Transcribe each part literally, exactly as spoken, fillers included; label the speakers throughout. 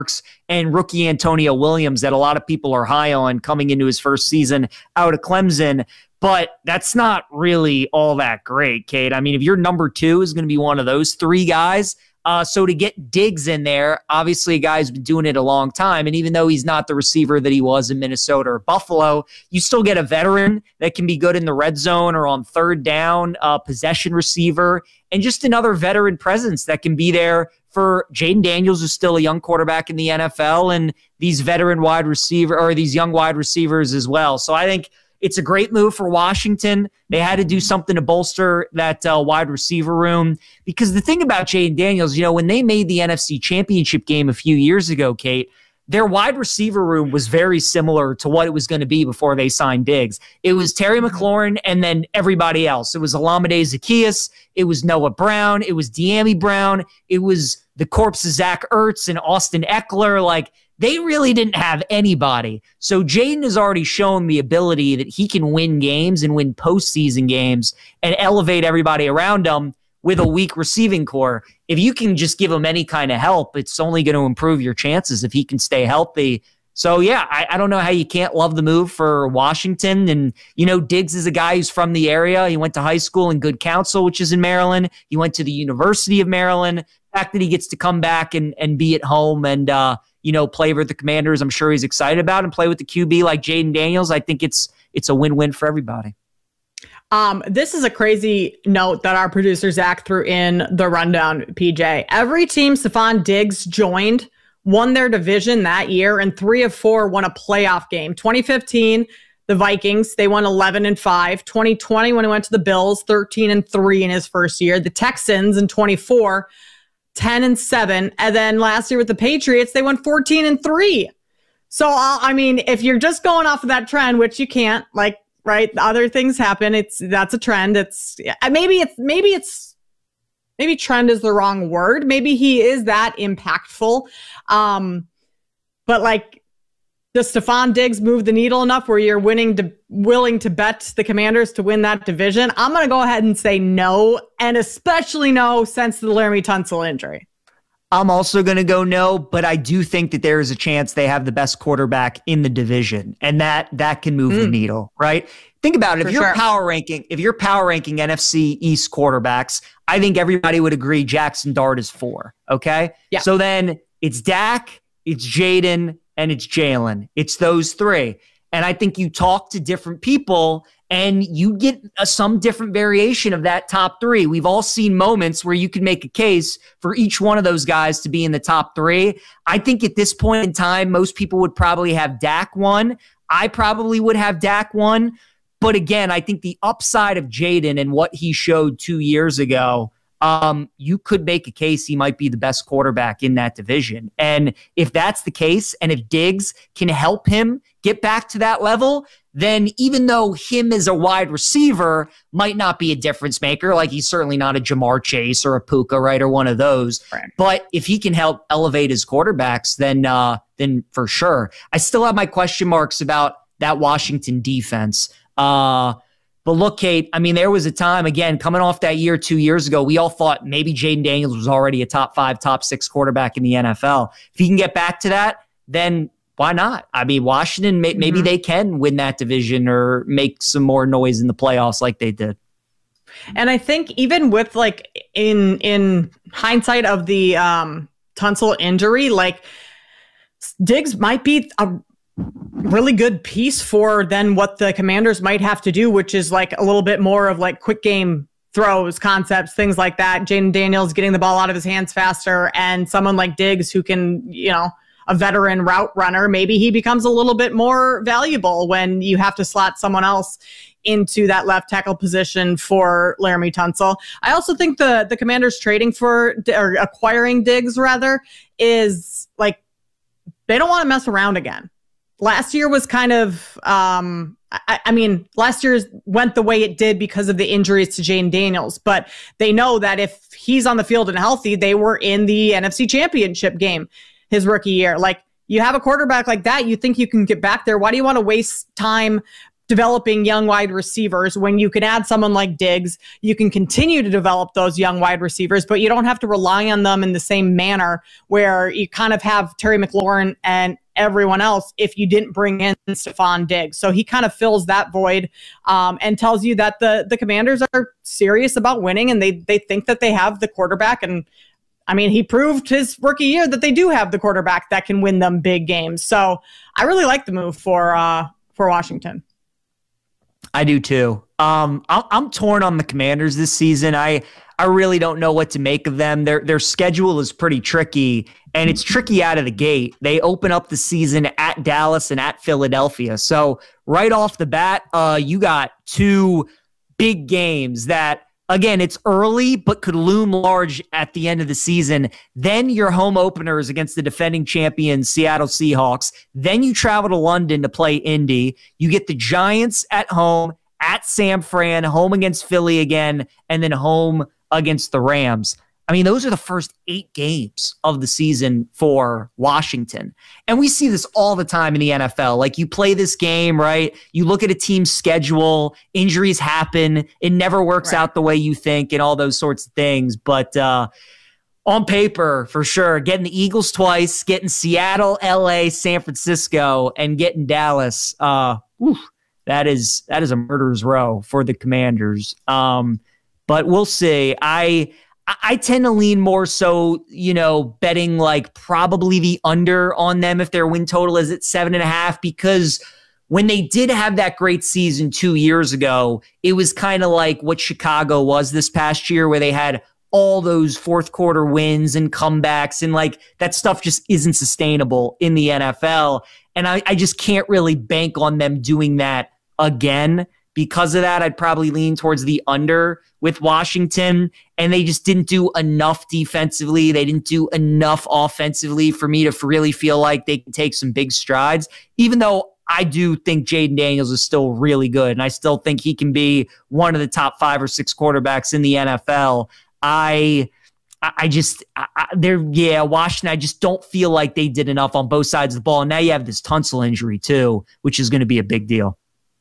Speaker 1: and rookie Antonio Williams that a lot of people are high on coming into his first season out of Clemson. But that's not really all that great, Kate. I mean, if your number two is going to be one of those three guys, uh, so to get Diggs in there, obviously a guy who's been doing it a long time, and even though he's not the receiver that he was in Minnesota or Buffalo, you still get a veteran that can be good in the red zone or on third down, uh, possession receiver, and just another veteran presence that can be there for Jayden Daniels, who's still a young quarterback in the N F L, and these veteran wide receiver or these young wide receivers as well. So I think it's a great move for Washington. They had to do something to bolster that uh, wide receiver room, because the thing about Jayden Daniels, you know, when they made the N F C Championship game a few years ago, Kate, their wide receiver room was very similar to what it was going to be before they signed Diggs. It was Terry McLaurin and then everybody else. It was Olamide Zaccheaus. It was Noah Brown. It was De'Ami Brown. It was the corpse of Zach Ertz and Austin Eckler. Like, they really didn't have anybody. So Jayden has already shown the ability that he can win games and win postseason games and elevate everybody around him with a weak receiving core. If you can just give him any kind of help, it's only going to improve your chances if he can stay healthy. So, yeah, I, I don't know how you can't love the move for Washington. And, you know, Diggs is a guy who's from the area. He went to high school in Good Counsel, which is in Maryland. He went to the University of Maryland. The fact that he gets to come back and, and be at home and, uh, you know, play with the Commanders, I'm sure he's excited about, and play with the Q B like Jayden Daniels, I think it's it's a win-win for everybody.
Speaker 2: Um, this is a crazy note that our producer Zach threw in the rundown, P J. Every team Stefon Diggs joined won their division that year, and three of four won a playoff game. twenty fifteen, the Vikings, they won eleven and five. twenty twenty, when he went to the Bills, thirteen and three in his first year. The Texans in twenty-four, ten and seven. And then last year with the Patriots, they went fourteen and three. So, uh, I mean, if you're just going off of that trend, which you can't, like, right, other things happen. It's, that's a trend. It's, maybe it's, maybe it's, maybe trend is the wrong word. Maybe he is that impactful. Um, but like, does Stefon Diggs move the needle enough where you're winning to, willing to bet the Commanders to win that division? I'm going to go ahead and say no, and especially no since the Laremy Tunsil injury.
Speaker 1: I'm also going to go no, but I do think that there is a chance they have the best quarterback in the division, and that that can move mm. the needle, right? Think about it. If For you're sure. power ranking, if you're power ranking N F C East quarterbacks, I think everybody would agree Jackson Dart is four. Okay,
Speaker 2: yeah.
Speaker 1: So then it's Dak, it's Jayden, and it's Jalen. It's those three. And I think you talk to different people and you get a, some different variation of that top three. We've all seen moments where you can make a case for each one of those guys to be in the top three. I think at this point in time, most people would probably have Dak one. I probably would have Dak one. But again, I think the upside of Jayden and what he showed two years ago, Um, you could make a case he might be the best quarterback in that division. And if that's the case, and if Diggs can help him get back to that level, then even though him as a wide receiver might not be a difference maker, like he's certainly not a Jamar Chase or a Puka, right, or one of those. Right. But if he can help elevate his quarterbacks, then uh, then for sure. I still have my question marks about that Washington defense. Uh But look, Kate, I mean, there was a time, again, coming off that year two years ago, we all thought maybe Jayden Daniels was already a top five, top six quarterback in the N F L. If he can get back to that, then why not? I mean, Washington, may, maybe mm-hmm. they can win that division or make some more noise in the playoffs like they did.
Speaker 2: And I think even with, like, in in hindsight of the um, Tunsil injury, like, Diggs might be a really good piece for then what the Commanders might have to do, which is like a little bit more of like quick game throws, concepts, things like that. Jayden Daniels getting the ball out of his hands faster, and someone like Diggs who can, you know, a veteran route runner, maybe he becomes a little bit more valuable when you have to slot someone else into that left tackle position for Laremy Tunsil. I also think the the Commanders trading for, or acquiring Diggs rather, is like, they don't want to mess around again. Last year was kind of, um, I, I mean, last year went the way it did because of the injuries to Jayden Daniels. But they know that if he's on the field and healthy, they were in the N F C Championship game his rookie year. Like, you have a quarterback like that, you think you can get back there. Why do you want to waste time developing young wide receivers. When you can add someone like Diggs, you can continue to develop those young wide receivers, but you don't have to rely on them in the same manner where you kind of have Terry McLaurin and everyone else if you didn't bring in Stephon Diggs. So he kind of fills that void um, and tells you that the the Commanders are serious about winning, and they they think that they have the quarterback. And I mean, he proved his rookie year that they do have the quarterback that can win them big games. So I really like the move for uh, for Washington.
Speaker 1: I do too. Um, I'm, I'm torn on the Commanders this season. I I really don't know what to make of them. Their their schedule is pretty tricky, and it's tricky out of the gate. They open up the season at Dallas and at Philadelphia. So right off the bat, uh, you got two big games that, again, it's early, but could loom large at the end of the season. Then your home openers against the defending champions, Seattle Seahawks. Then you travel to London to play Indy. You get the Giants at home, at San Fran, home against Philly again, and then home against the Rams. I mean, those are the first eight games of the season for Washington. And we see this all the time in the N F L. Like, you play this game, right? You look at a team's schedule, injuries happen, it never works right out the way you think, and all those sorts of things. But uh, on paper, for sure, getting the Eagles twice, getting Seattle, L A, San Francisco, and getting Dallas, uh, whew, that is that is a murderer's row for the Commanders. Um, but we'll see. I... I tend to lean more so, you know, betting like probably the under on them if their win total is at seven and a half, because when they did have that great season two years ago, it was kind of like what Chicago was this past year, where they had all those fourth quarter wins and comebacks, and like that stuff just isn't sustainable in the N F L. And I, I just can't really bank on them doing that again. Because of that, I'd probably lean towards the under with Washington, and they just didn't do enough defensively. They didn't do enough offensively for me to really feel like they can take some big strides, even though I do think Jaden Daniels is still really good, and I still think he can be one of the top five or six quarterbacks in the N F L. I I just, I, they're, yeah, Washington, I just don't feel like they did enough on both sides of the ball. And now you have this Tunsil injury too, which is going to be a big deal.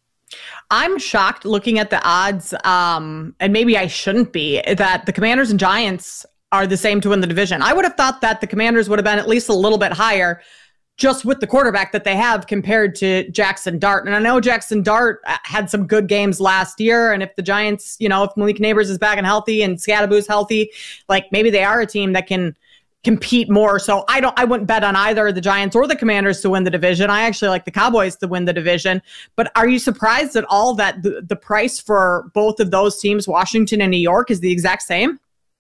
Speaker 2: I'm shocked looking at the odds, um, and maybe I shouldn't be, that the Commanders and Giants are the same to win the division. I would have thought that the Commanders would have been at least a little bit higher just with the quarterback that they have compared to Jackson Dart. And I know Jackson Dart had some good games last year, and if the Giants, you know, if Malik Neighbors is back and healthy and Scadaboo's healthy, like maybe they are a team that can compete more. So I don't, I wouldn't bet on either the Giants or the Commanders to win the division. I actually like the Cowboys to win the division. But are you surprised at all that the, the price for both of those teams, Washington and New York, is the exact same?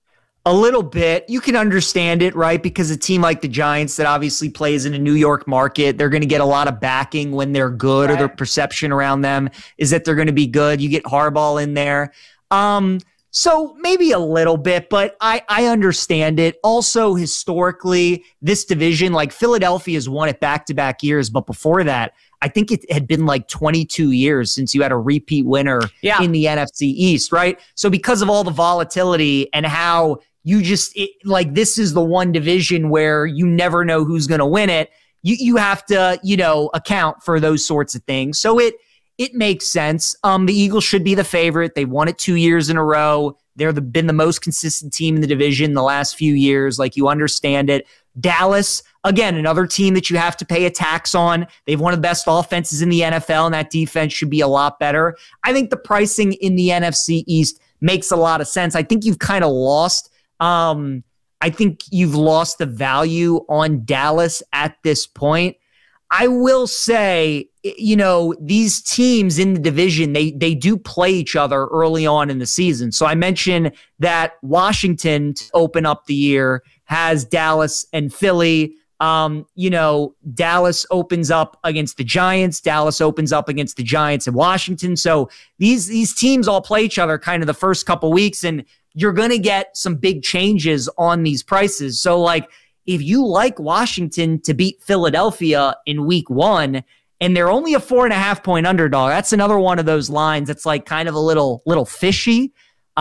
Speaker 1: A little bit. You can understand it, right? Because a team like the Giants that obviously plays in a New York market, they're going to get a lot of backing when they're good, right? Or their perception around them is that they're going to be good. You get Harbaugh in there. Um, So maybe a little bit, but I, I understand it. Also, historically, this division, like Philadelphia has won it back-to-back years, but before that, I think it had been like twenty-two years since you had a repeat winner yeah. in the N F C East, right? So because of all the volatility and how you just, it, like this is the one division where you never know who's going to win it, you, you have to, you know, account for those sorts of things. So it, It makes sense. Um, the Eagles should be the favorite. They won it two years in a row. They're the, been the most consistent team in the division the last few years. Like, you understand it. Dallas, again, another team that you have to pay a tax on. They've one of the best offenses in the N F L, and that defense should be a lot better. I think the pricing in the N F C East makes a lot of sense. I think you've kind of lost. Um, I think you've lost the value on Dallas at this point. I will say, you know, these teams in the division, they they do play each other early on in the season. So I mentioned that Washington, to open up the year, has Dallas and Philly. Um, you know, Dallas opens up against the Giants. Dallas opens up against the Giants and Washington. So these these teams all play each other kind of the first couple weeks, and you're going to get some big changes on these prices. So, like, if you like Washington to beat Philadelphia in week one, and they're only a four and a half point underdog, that's another one of those lines that's like kind of a little, little fishy.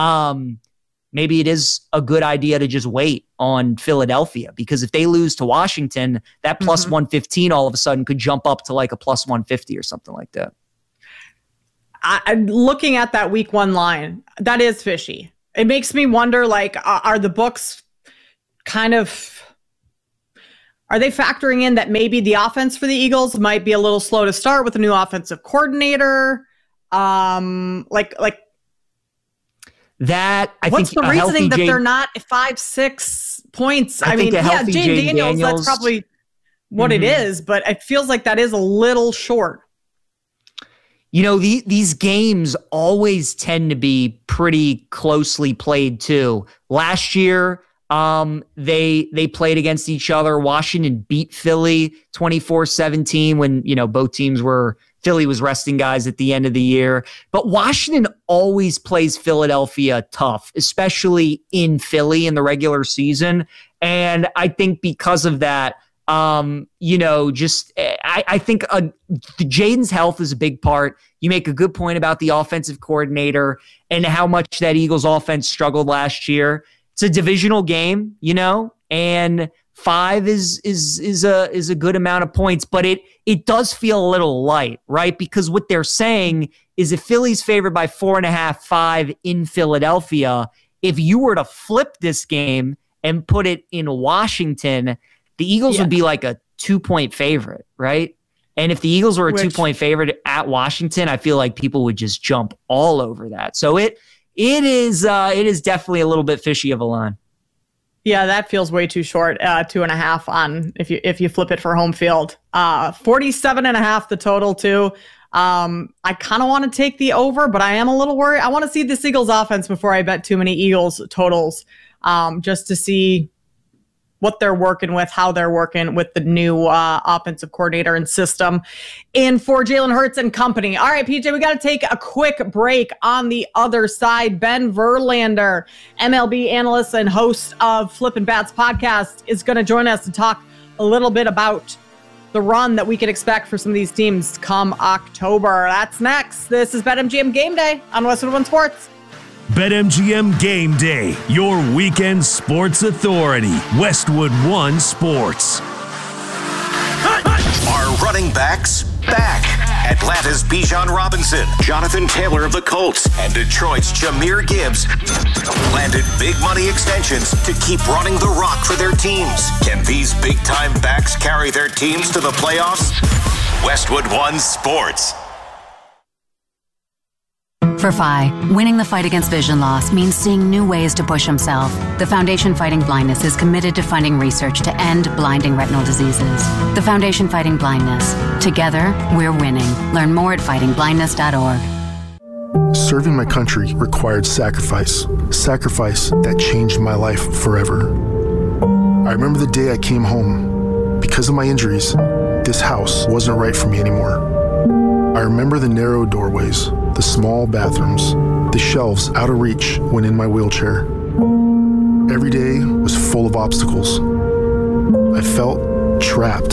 Speaker 1: Um, maybe it is a good idea to just wait on Philadelphia, because if they lose to Washington, that plus mm-hmm. one fifteen all of a sudden could jump up to like a plus one fifty or something like that.
Speaker 2: I, I, looking at that week one line, that is fishy. It makes me wonder, like, are, are the books kind of, are they factoring in that maybe the offense for the Eagles might be a little slow to start with a new offensive coordinator? Um, like, like
Speaker 1: that. I
Speaker 2: what's
Speaker 1: think
Speaker 2: the reasoning that
Speaker 1: Jay,
Speaker 2: they're not five, six points?
Speaker 1: I,
Speaker 2: I
Speaker 1: think
Speaker 2: mean, yeah, Jane
Speaker 1: Jay
Speaker 2: Daniels,
Speaker 1: Daniels,
Speaker 2: that's probably what mm-hmm. it is, but it feels like that is a little short.
Speaker 1: You know, the, these games always tend to be pretty closely played too. Last year, um, they they played against each other. Washington beat Philly twenty-four seventeen when, you know, both teams were, Philly was resting guys at the end of the year. But Washington always plays Philadelphia tough, especially in Philly in the regular season. And I think because of that, Um, you know, just I, I think uh, Jaden's health is a big part. You make a good point about the offensive coordinator and how much that Eagles offense struggled last year. It's a divisional game, you know, and five is is is a is a good amount of points, but it it does feel a little light, right? Because what they're saying is if Philly's favored by four and a half, five in Philadelphia, if you were to flip this game and put it in Washington, the Eagles yeah. would be like a two-point favorite, right? And if the Eagles were a Which, two-point favorite at Washington, I feel like people would just jump all over that. So it it is uh, it is definitely a little bit fishy of a line.
Speaker 2: Yeah, that feels way too short. Uh, two and a half on if you if you flip it for home field. Uh, forty-seven and a half the total too. Um, I kind of want to take the over, but I am a little worried. I want to see this Eagles offense before I bet too many Eagles totals, um, just to see what they're working with, how they're working with the new uh, offensive coordinator and system. And for Jalen Hurts and company. All right, P J, we got to take a quick break. On the other side, Ben Verlander, M L B analyst and host of Flippin' Bats podcast, is going to join us to talk a little bit about the run that we can expect for some of these teams come October. That's next. This is BetMGM Game Day on Westwood One Sports.
Speaker 3: BetMGM Game Day, your weekend sports authority. Westwood One Sports.
Speaker 4: Are running backs back? Atlanta's Bijan Robinson, Jonathan Taylor of the Colts, and Detroit's Jahmyr Gibbs landed big money extensions to keep running the rock for their teams. Can these big-time backs carry their teams to the playoffs? Westwood One Sports.
Speaker 5: For Phi, winning the fight against vision loss means seeing new ways to push himself. The Foundation Fighting Blindness is committed to funding research to end blinding retinal diseases. The Foundation Fighting Blindness. Together, we're winning. Learn more at fighting blindness dot org.
Speaker 6: Serving my country required sacrifice. Sacrifice that changed my life forever. I remember the day I came home. Because of my injuries, this house wasn't right for me anymore. I remember the narrow doorways, the small bathrooms, the shelves out of reach when in my wheelchair. Every day was full of obstacles. I felt trapped.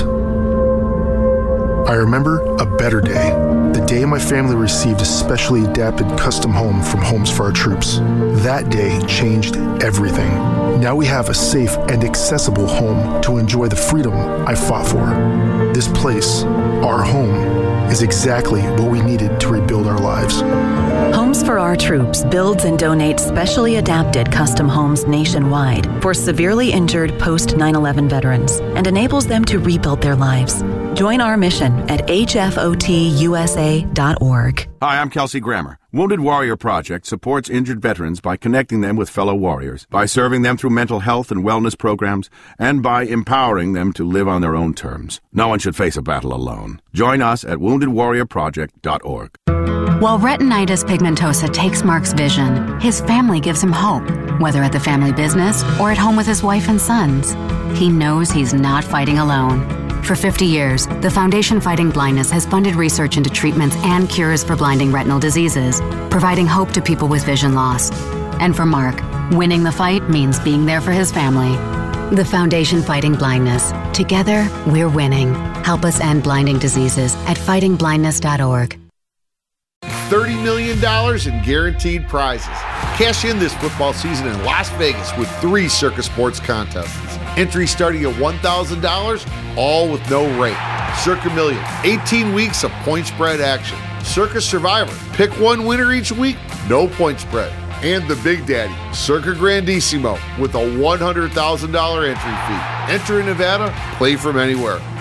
Speaker 6: I remember a better day, the day my family received a specially adapted custom home from Homes for Our Troops. That day changed everything. Now we have a safe and accessible home to enjoy the freedom I fought for. This place, our home, is exactly what we needed to rebuild our lives.
Speaker 7: Homes for Our Troops builds and donates specially adapted custom homes nationwide for severely injured post nine eleven veterans and enables them to rebuild their lives. Join our mission at H F O T U S A dot org.
Speaker 8: Hi, I'm Kelsey Grammer. Wounded Warrior Project supports injured veterans by connecting them with fellow warriors, by serving them through mental health and wellness programs, and by empowering them to live on their own terms. No one should face a battle alone. Join us at wounded warrior project dot org.
Speaker 5: While retinitis pigmentosa takes Mark's vision, his family gives him hope, whether at the family business or at home with his wife and sons. He knows he's not fighting alone. For fifty years, the Foundation Fighting Blindness has funded research into treatments and cures for blinding retinal diseases, providing hope to people with vision loss. And for Mark, winning the fight means being there for his family. The Foundation Fighting Blindness. Together, we're winning. Help us end blinding diseases at fighting blindness dot org.
Speaker 9: thirty million dollars in guaranteed prizes. Cash in this football season in Las Vegas with three Circus Sports contests. Entry starting at one thousand dollars, all with no rate. Circa Million, eighteen weeks of point spread action. Circa Survivor. Pick one winner each week, no point spread. And the Big Daddy, Circa Grandissimo, with a one hundred thousand dollars entry fee. Enter in Nevada, play from anywhere.